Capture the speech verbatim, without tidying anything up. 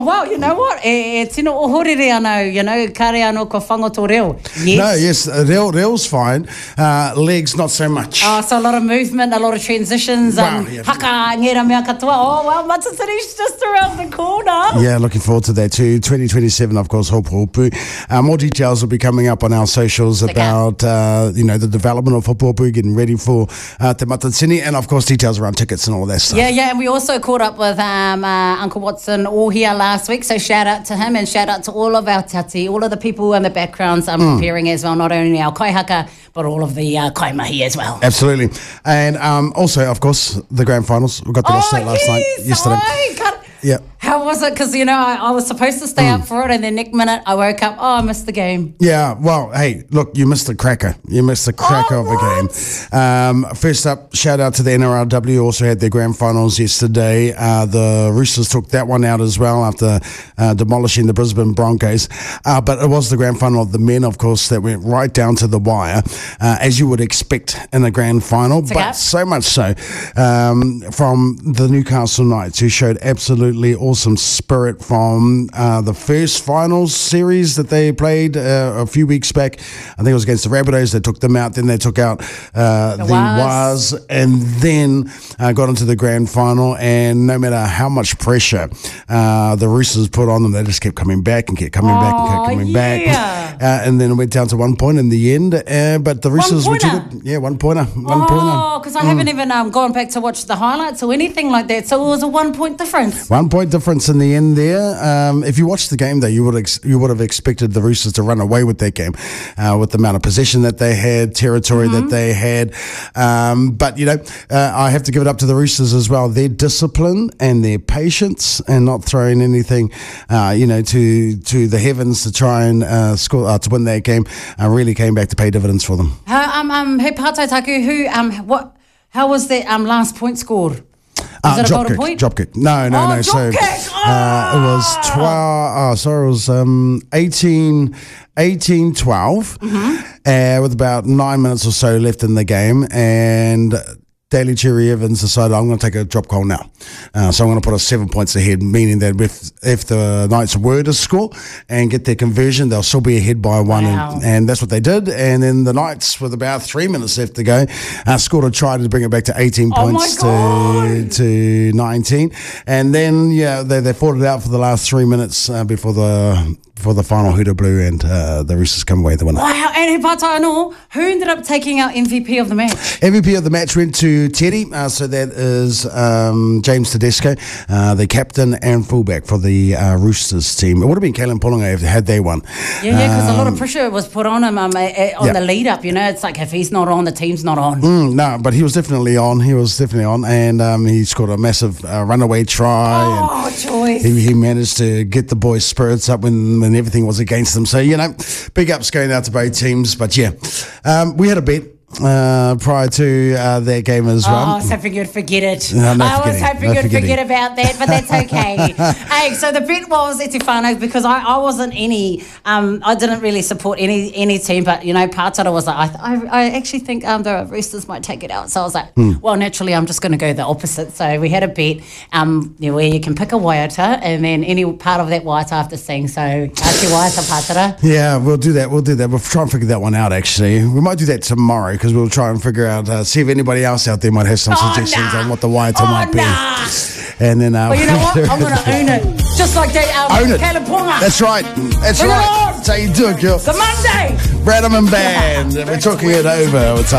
Well, you know what? E, e tino o horere anau, you know, kare anō ko whangoto reo. Yes. No, yes, uh, reo, reo's fine. Uh, legs, not so much. Oh, so a lot of movement, a lot of transitions. Wow, um, yeah. Haka, ngera mea katoa. Oh, well, Matatiri's just around the corner. Yeah, looking forward to that too. twenty twenty-seven, of course, Hopu Hopu. Uh, more details will be coming up on our socials okay. about, uh, you know, the development of Hopu Hopu, getting ready for uh, Te Matatini, and, of course, details around tickets and all that stuff. Yeah, yeah, and we also caught up with um, uh, Uncle Watson all here last week, so shout out to him and shout out to all of our tati, all of the people in the backgrounds um, mm. preparing as well, not only our kaihaka, but all of the uh, kaimahi as well. Absolutely. And um, also, of course, the grand finals. We got to watch oh, that last yes, night, yesterday. I can't, yeah. How was it? Because, you know, I, I was supposed to stay mm. up for it, and then next minute I woke up, oh, I missed the game. Yeah, well, hey, look, you missed the cracker. You missed the cracker oh, of the game. Um, first up, shout out to the N R L W, also had their grand finals yesterday. Uh, the Roosters took that one out as well after uh, demolishing the Brisbane Broncos. Uh, but it was the grand final of the men, of course, that went right down to the wire, uh, as you would expect in a grand final. It's but so much so um, from the Newcastle Knights, who showed absolutely awesome spirit from uh, the first finals series that they played uh, a few weeks back. I think it was against the Rabbitohs. They took them out, then they took out uh, the, the Waz, and then uh, got into the grand final. And no matter how much pressure uh, the Roosters put on them, they just kept coming back and kept coming oh, back and kept coming yeah. back. Uh, and then it went down to one point in the end. Uh, but the Roosters were too good. Yeah, one pointer. One oh, pointer. Oh, because I mm. haven't even um, gone back to watch the highlights or anything like that. So it was a one point difference. One point difference in the end there. Um, if you watched the game, though, you would ex- you would have expected the Roosters to run away with that game, uh, with the amount of possession that they had, territory mm-hmm. that they had. Um, but you know, uh, I have to give it up to the Roosters as well. Their discipline and their patience, and not throwing anything, uh, you know, to to the heavens to try and uh, score uh, to win that game, uh, really came back to pay dividends for them. How, um, um, hey, Pātai Taku, who, um, what, how was that um last point scored? Was uh, it a drop golden kick, point? Drop kick. No, no, oh, no. Drop so kick. Oh. uh, it was twelve. Oh, sorry, it was um eighteen, eighteen twelve, mm-hmm. uh, with about nine minutes or so left in the game, and Daly Cherry Evans decided, I'm going to take a drop goal now. Uh, so I'm going to put us seven points ahead, meaning that if, if the Knights were to score and get their conversion, they'll still be ahead by one. Wow. And, and that's what they did. And then the Knights, with about three minutes left to go, uh, scored a try to bring it back to eighteen oh points to, to nineteen. And then, yeah, they, they fought it out for the last three minutes uh, before the... for the final Huda Blue, and uh, the Roosters come away the winner. Wow, and he Pātai anō, who ended up taking out M V P of the match? M V P of the match went to Teddy, uh, so that is um, James Tedesco, uh, the captain and fullback for the uh, Roosters team. It would have been Kalen Polonga if had they won. Yeah, yeah, because um, a lot of Um, pressure was put on him um, uh, on yeah. the lead up, you know, it's like if he's not on, the team's not on. Mm, no, but he was definitely on, he was definitely on, and um, he scored a massive uh, runaway try. Oh, and choice. He, he managed to get the boys' spirits up when, when everything was against them. So, you know, big ups going out to both teams. But, yeah, um, we had a bet uh, prior to uh, that game as well. Oh, I was hoping you'd forget it. No, no I was forgetting. hoping No you'd forgetting. forget about that, but that's okay. Hey, so the bet was E Te Whānau, because I, I wasn't any, um, I didn't really support any any team, but, you know, Pātara was like, I, I, I actually think um, the Roosters might take it out. So I was like, mm. well, naturally, I'm just going to go the opposite. So we had a bet um, you know, where you can pick a waiata, and then any part of that waiata I have to sing. So, ake waiata Pātara. Yeah, we'll do that. We'll do that. We'll try and figure that one out, actually. We might do that tomorrow, because we'll try and figure out, uh, see if anybody else out there might have some oh, suggestions nah. on what the waiata oh, might be. Nah. And then, uh, well, you know what? I'm going to own it. Just like that. Um, own it. Kalen Ponga. That's right. That's Bring right. it on. That's how you do it, girl. The Monday. Bradham and Band. We're talking it over.